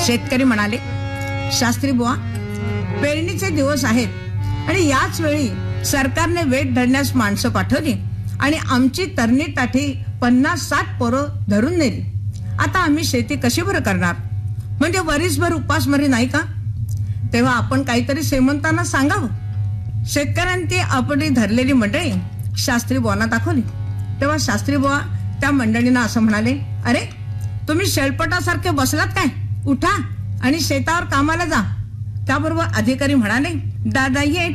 शेतकरी म्हणाले, शास्त्री बुवा, पेरणीचे दिवस आहेत आणि याच वेळी सरकारने वेट धरण्यास माणसं पाठवली आणि आमची तरणी टाठी 50-60 पोरं धरून नेली. आता आम्ही शेती कशी बरं करणार? म्हणजे वरीसभर उपासमारी नाही का? तेव्हा आपण काहीतरी श्रीमंतांना सांगावं. शेतकऱ्यांनी ती आपली धरलेली मंडळी शास्त्री बुवांना दाखवली. तेव्हा शास्त्री बुवा त्या मंडळींना असं म्हणाले, अरे तुम्ही शेळपटासारखे बसलात काय? उठा आणि शेतावर कामाला जा. त्याबरोबर अधिकारी म्हणाले, दादा ये